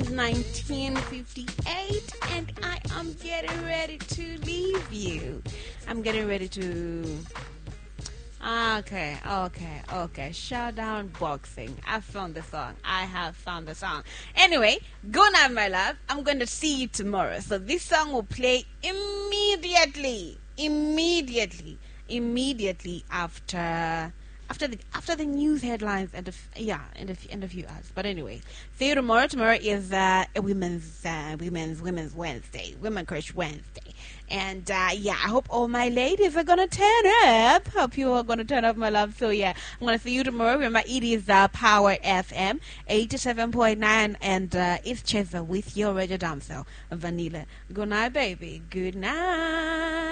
is 19:58, and I am getting ready to leave you. I'm getting ready to. Okay. Showdown boxing. I found the song. I have found the song. Anyway, go now, my love. I'm going to see you tomorrow. So this song will play immediately after the news headlines and in a few hours. But anyway, see you tomorrow. Tomorrow is a women's Wednesday, Women Crush Wednesday, and I hope all my ladies are gonna turn up. Hope you are gonna turn up, my love. So I'm gonna see you tomorrow. Remember, it is Power FM 87.9, and it's Chesa with your radio damsel Vanilla. Good night, baby. Good night.